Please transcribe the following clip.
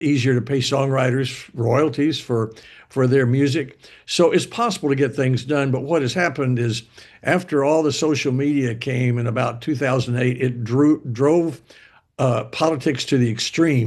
easier to pay songwriters royalties for their music. So it's possible to get things done. But what has happened is after all the social media came in about 2008, it drove politics to the extreme.